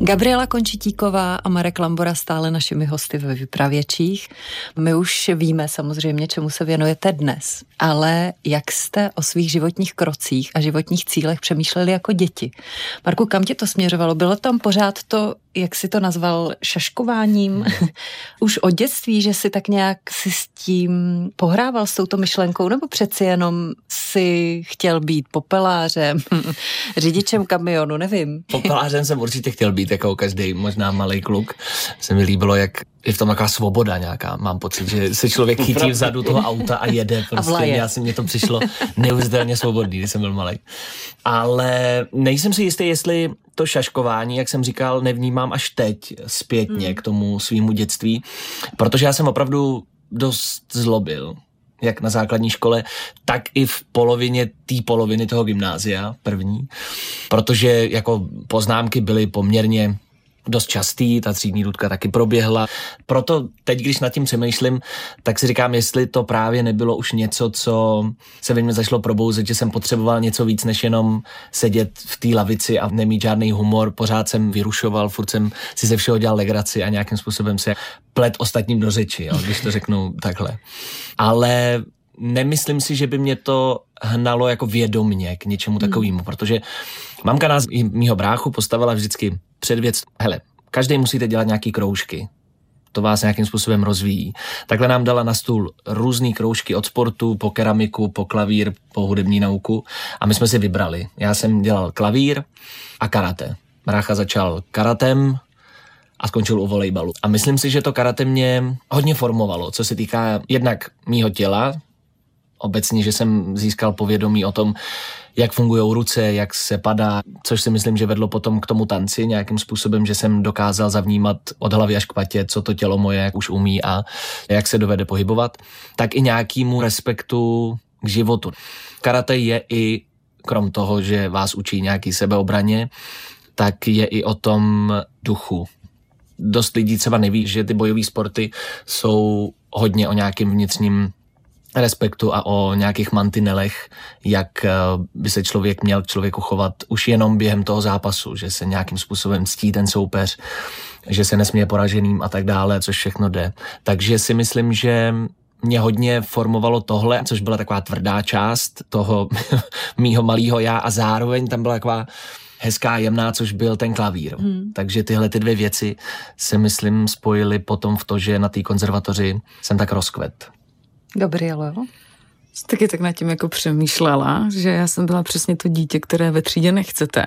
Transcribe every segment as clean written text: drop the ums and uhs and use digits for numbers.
Gabriela Končitíková a Marek Lambora stále našimi hosty ve Vypravěčích. My už víme samozřejmě, čemu se věnujete dnes, ale jak jste o svých životních krocích a životních cílech přemýšleli jako děti? Marku, kam tě to směřovalo? Bylo tam pořád to, jak jsi to nazval, šaškováním? Už od dětství, že si tak nějak si s tím pohrával s touto myšlenkou, nebo přeci jenom si chtěl být popelářem, řidičem kamionu, nevím. Popelářem jsem určitě chtěl být, jako každý možná malej kluk. Se mi líbilo, jak je v tom taková svoboda nějaká. Mám pocit, že se člověk chytí vzadu toho auta a jede. Prostě mně to přišlo neuvěřitelně svobodný, když jsem byl malej. Ale nejsem si jistý, jestli to šaškování, jak jsem říkal, nevnímám až teď zpětně k tomu svýmu dětství, protože já jsem opravdu dost zlobil. Jak na základní škole, tak i v poloviny toho gymnázia první, protože jako poznámky byly poměrně dost častý, ta třídní důtka taky proběhla. Proto teď, když nad tím přemýšlím, tak si říkám, jestli to právě nebylo už něco, co se ve mně začalo probouzet, že jsem potřeboval něco víc, než jenom sedět v té lavici a nemít žádný humor. Pořád jsem vyrušoval, furt jsem si ze všeho dělal legraci a nějakým způsobem se plet ostatním do řeči, jo, když to řeknu takhle. Ale nemyslím si, že by mě to hnalo jako vědomně k něčemu takovému, protože mamka nás i mýho bráchu postavila vždycky před věc, hele, každý musíte dělat nějaký kroužky, to vás nějakým způsobem rozvíjí. Takhle nám dala na stůl různý kroužky od sportu, po keramiku, po klavír, po hudební nauku a my jsme si vybrali. Já jsem dělal klavír a karate. Brácha začal karatem a skončil u volejbalu. A myslím si, že to karate mě hodně formovalo, co se týká jednak mýho těla, obecně, že jsem získal povědomí o tom, jak fungují ruce, jak se padá, což si myslím, že vedlo potom k tomu tanci nějakým způsobem, že jsem dokázal zavnímat od hlavy až k patě, co to tělo moje už umí a jak se dovede pohybovat, tak i nějakému respektu k životu. Karate je i, krom toho, že vás učí nějaký sebeobraně, tak je i o tom duchu. Dost lidí třeba neví, že ty bojové sporty jsou hodně o nějakým vnitřním respektu a o nějakých mantinelech, jak by se člověk měl k člověku chovat už jenom během toho zápasu, že se nějakým způsobem ctí ten soupeř, že se nesměje poraženým a tak dále, což všechno jde. Takže si myslím, že mě hodně formovalo tohle, což byla taková tvrdá část toho mýho malého já a zároveň tam byla taková hezká, jemná, což byl ten klavír. Takže tyhle ty dvě věci se myslím spojily potom v to, že na té konzervatoři jsem tak rozkvet. Gabrielo? Taky tak nad tím jako přemýšlela, že já jsem byla přesně to dítě, které ve třídě nechcete,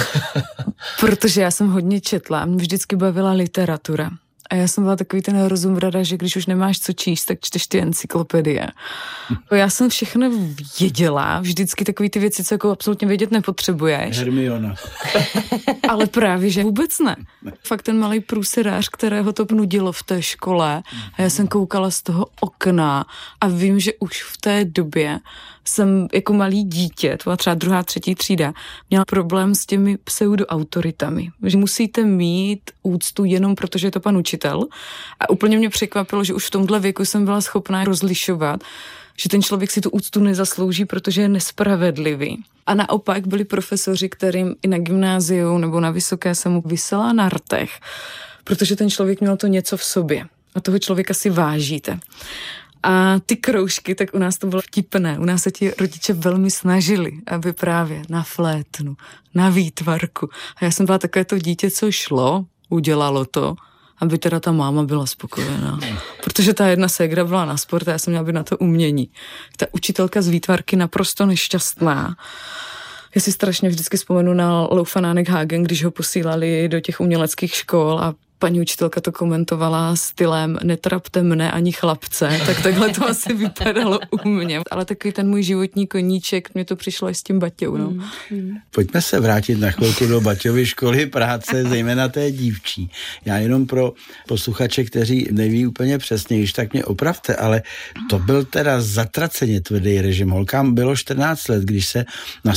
protože já jsem hodně četla a mě vždycky bavila literatura. A já jsem byla takový ten rozumrada, že když už nemáš co číst, tak čteš ty encyklopedie. Já jsem všechno věděla, vždycky takový ty věci, co jako absolutně vědět nepotřebuješ. Hermiona. Ale právě, že vůbec ne. Fakt ten malý průserář, kterého to nudilo v té škole a já jsem koukala z toho okna a vím, že už v té době jsem jako malý dítě, to byla třeba 2., 3. třída, měla problém s těmi pseudoautoritami. Že musíte mít úctu jenom protože je to pan učitel. A úplně mě překvapilo, že už v tomhle věku jsem byla schopná rozlišovat, že ten člověk si tu úctu nezaslouží, protože je nespravedlivý. A naopak byli profesoři, kterým i na gymnáziu nebo na vysoké jsem mu visela na rtech, protože ten člověk měl to něco v sobě. A toho člověka si vážíte. A ty kroužky, tak u nás to bylo vtipné. U nás se ti rodiče velmi snažili, aby právě na flétnu, na výtvarku. A já jsem byla takové to dítě, co šlo, udělalo to, aby teda ta máma byla spokojená. Protože ta jedna ségra byla na sport a já jsem měla být na to umění. Ta učitelka z výtvarky naprosto nešťastná. Já si strašně vždycky vzpomenu na Loufanánek Hagen, když ho posílali do těch uměleckých škol a paní učitelka to komentovala stylem netrapte mne ani chlapce, tak takhle to asi vypadalo u mě. Ale takový ten můj životní koníček, mně to přišlo i s tím Baťou. No. Pojďme se vrátit na chvilku do Baťovy školy práce, zejména té dívčí. Já jenom pro posluchače, kteří neví úplně přesně, když tak mě opravte, ale to byl teda zatraceně tvrdý režim. Holkám bylo 14 let, když se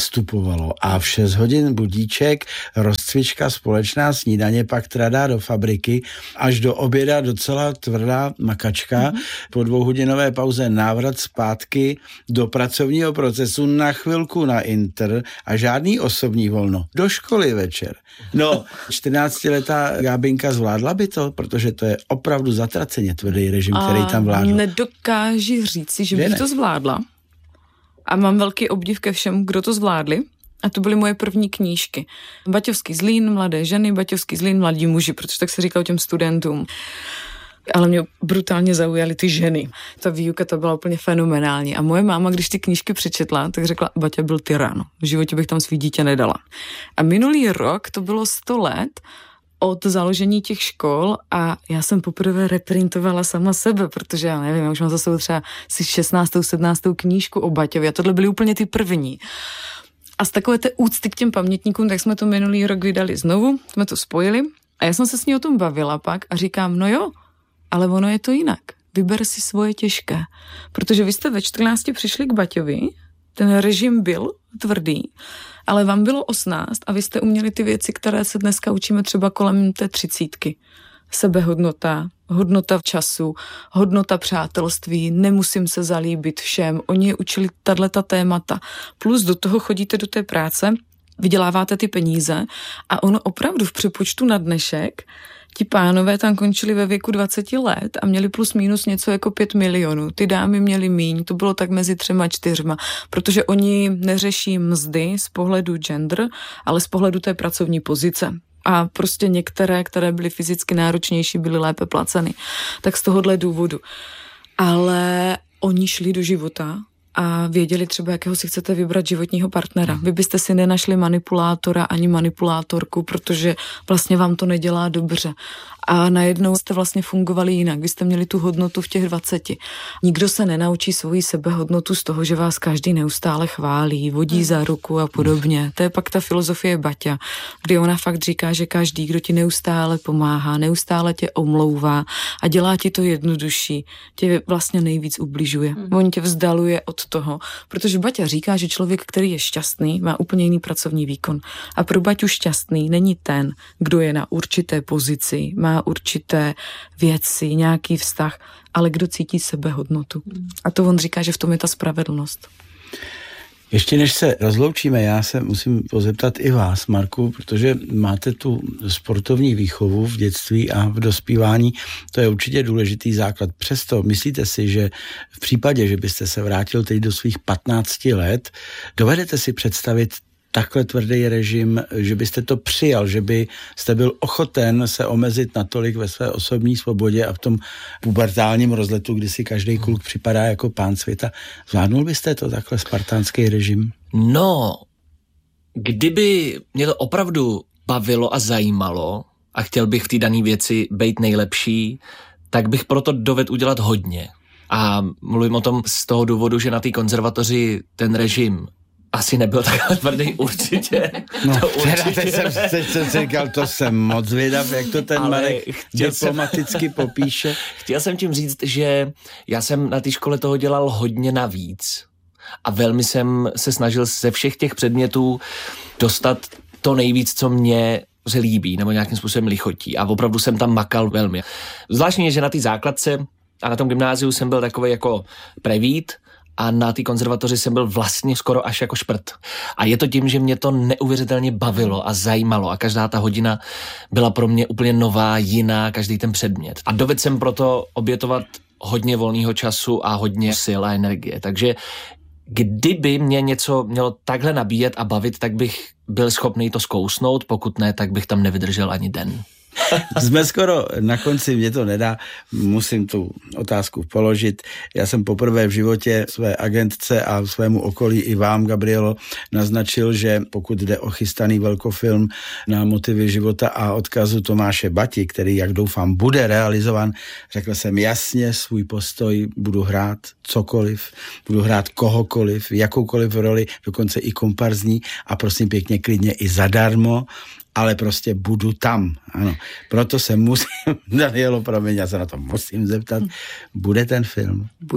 nastupovalo a v 6 hodin budíček, rozcvička, společná snídaně, pak tradá do fabriky. triky, až do oběda docela tvrdá makačka, po 2hodinové pauze návrat zpátky do pracovního procesu, na chvilku na inter a žádný osobní volno. Do školy večer. No, 14letá Gábinka zvládla by to, protože to je opravdu zatraceně tvrdý režim, který tam vládl. Nedokáži říci, že bych to zvládla. A mám velký obdiv ke všem, kdo to zvládli. A to byly moje první knížky. Baťovský Zlín, mladé ženy, Baťovský Zlín, mladí muži, protože tak se říkalo těm studentům. Ale mě brutálně zaujaly ty ženy. Ta výuka to byla úplně fenomenální. A moje máma, když ty knížky přečetla, tak řekla, Baťa byl tyran. V životě bych tam svý dítě nedala. A minulý rok to bylo 100 let od založení těch škol a já jsem poprvé reprintovala sama sebe, protože já nevím, já už mám za sebou třeba 16. 17. knížku o Baťovi a tohle byly úplně ty první. A z takové té úcty k těm pamětníkům, tak jsme to minulý rok vydali znovu, jsme to spojili a já jsem se s ní o tom bavila pak a říkám, no jo, ale ono je to jinak. Vyber si svoje těžké. Protože vy jste ve 14 přišli k Baťovi, ten režim byl tvrdý, ale vám bylo 18 a vy jste uměli ty věci, které se dneska učíme třeba kolem té 30. Sebehodnota, hodnota času, hodnota přátelství, nemusím se zalíbit všem. Oni je učili tato témata. Plus do toho chodíte do té práce, vyděláváte ty peníze a ono opravdu v přepočtu na dnešek ti pánové tam končili ve věku 20 let a měli plus minus něco jako 5 milionů. Ty dámy měly míň, to bylo tak mezi 3 a 4, protože oni neřeší mzdy z pohledu gender, ale z pohledu té pracovní pozice. A prostě některé, které byly fyzicky náročnější, byly lépe placeny. Tak z tohohle důvodu. Ale oni šli do života a věděli třeba, jakého si chcete vybrat životního partnera. Vy byste si nenašli manipulátora ani manipulátorku, protože vlastně vám to nedělá dobře. A najednou jste vlastně fungovali jinak. Vy jste měli tu hodnotu v těch 20. Nikdo se nenaučí svoji sebehodnotu z toho, že vás každý neustále chválí, vodí za ruku a podobně. To je pak ta filozofie Baťa, kdy ona fakt říká, že každý, kdo ti neustále pomáhá, neustále tě omlouvá a dělá ti to jednodušší, tě vlastně nejvíc ubližuje. On tě vzdaluje od toho, protože Baťa říká, že člověk, který je šťastný, má úplně jiný pracovní výkon. A pro Baťu šťastný není ten, kdo je na určité pozici, má určité věci, nějaký vztah, ale kdo cítí sebehodnotu. A to on říká, že v tom je ta spravedlnost. Ještě než se rozloučíme, já se musím pozeptat i vás, Marku, protože máte tu sportovní výchovu v dětství a v dospívání. To je určitě důležitý základ. Přesto myslíte si, že v případě, že byste se vrátil teď do svých 15 let, dovedete si představit takhle tvrdý režim, že byste to přijal, že byste byl ochoten se omezit natolik ve své osobní svobodě a v tom pubertálním rozletu, kdy si každý kluk připadá jako pán světa. Zvládnul byste to takhle spartánský režim? No, kdyby mě to opravdu bavilo a zajímalo a chtěl bych v té dané věci být nejlepší, tak bych proto dovedl udělat hodně. A mluvím o tom z toho důvodu, že na té konzervatoři ten režim asi nebyl takhle tvrdý, určitě. No, teď jsem si říkal, to jsem moc zvědav, jak to ten Marek diplomaticky popíše. Chtěl jsem tím říct, že já jsem na té škole toho dělal hodně navíc a velmi jsem se snažil ze všech těch předmětů dostat to nejvíc, co mě se líbí, nebo nějakým způsobem lichotí. A opravdu jsem tam makal velmi. Zvláštně je, že na té základce a na tom gymnáziu jsem byl takový jako prevít, a na té konzervatoři jsem byl vlastně skoro až jako šprt. A je to tím, že mě to neuvěřitelně bavilo a zajímalo a každá ta hodina byla pro mě úplně nová, jiná, každý ten předmět. A dovedl jsem proto obětovat hodně volného času a hodně sil a energie. Takže kdyby mě něco mělo takhle nabíjet a bavit, tak bych byl schopný to zkousnout, pokud ne, tak bych tam nevydržel ani den. Jsme skoro na konci, mě to nedá, musím tu otázku položit. Já jsem poprvé v životě své agentce a svému okolí i vám, Gabrielo, naznačil, že pokud jde o chystaný velkofilm na motivy života a odkazu Tomáše Bati, který, jak doufám, bude realizovan, řekl jsem jasně svůj postoj, budu hrát cokoliv, budu hrát kohokoliv, jakoukoliv roli, dokonce i komparzní a prosím pěkně klidně i zadarmo, ale prostě budu tam, ano. Proto se musím, Danielo, promiň, já se na to musím zeptat, bude ten film? Bude.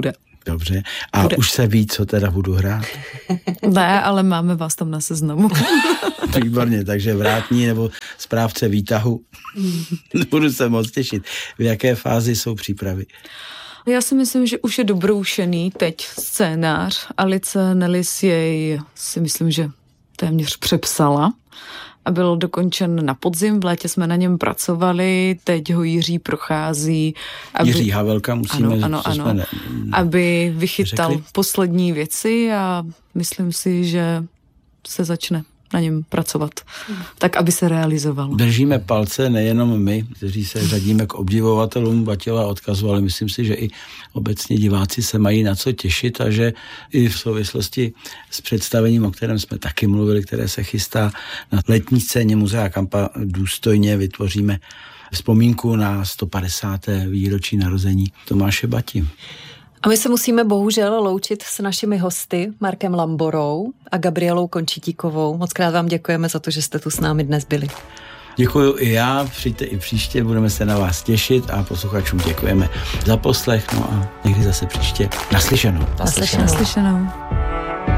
Dobře. A už se ví, co teda budu hrát? Ne, ale máme vás tam na seznamu. Výborně, takže vrátní nebo správce výtahu. Budu se moc těšit. V jaké fázi jsou přípravy? Já si myslím, že už je dobroušený teď scénář. Alice Nellis jej si myslím, že téměř přepsala a byl dokončen na podzim, v létě jsme na něm pracovali, teď ho Jiří prochází. Jiří Havelka musíme... Ano, aby vychytal poslední věci a myslím si, že se začne na něm pracovat, tak, aby se realizoval. Držíme palce nejenom my, kteří se řadíme k obdivovatelům Baťova odkazu, ale myslím si, že i obecně diváci se mají na co těšit a že i v souvislosti s představením, o kterém jsme taky mluvili, které se chystá na letní scéně Muzea Kampa, důstojně vytvoříme vzpomínku na 150. výročí narození Tomáše Bati. A my se musíme bohužel loučit s našimi hosty Markem Lamborou a Gabrielou Končitíkovou. Moc krát vám děkujeme za to, že jste tu s námi dnes byli. Děkuju i já, přijďte i příště, budeme se na vás těšit a posluchačům děkujeme za poslech, no a někdy zase příště. Naslyšenou. Naslyšenou.